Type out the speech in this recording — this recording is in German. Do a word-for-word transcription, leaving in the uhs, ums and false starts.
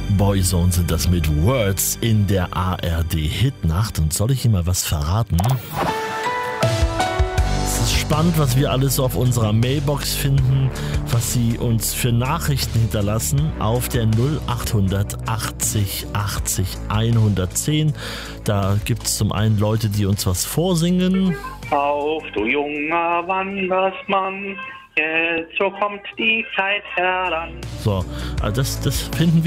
Boyzone sind das mit Words in der A R D-Hitnacht. Und soll ich Ihnen mal was verraten? Es ist spannend, was wir alles so auf unserer Mailbox finden, was Sie uns für Nachrichten hinterlassen auf der null achthundert achtzig achtzig hundertzehn. Da gibt es zum einen Leute, die uns was vorsingen. Auf, du junger Wandersmann, jetzt so kommt die Zeit heran. So, also das, das finden wir